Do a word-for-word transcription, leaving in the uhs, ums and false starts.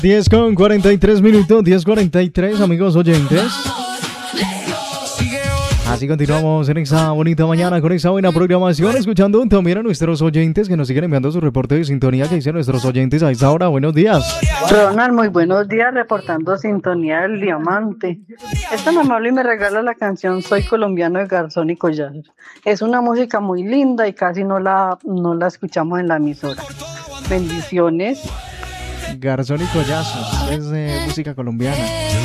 diez con cuarenta y tres minutos, diez cuarenta y tres, amigos oyentes. Así continuamos en esta bonita mañana con esta buena programación, escuchando también a nuestros oyentes que nos siguen enviando su reporte de sintonía que dicen nuestros oyentes a esta hora. Buenos días. Ronald, muy buenos días, reportando sintonía del diamante. Es tan amable y me regala la canción Soy Colombiano de Garzón y Collar. Es una música muy linda y casi no la, no la escuchamos en la emisora. Bendiciones. Garzón y Collazos, es eh, música colombiana.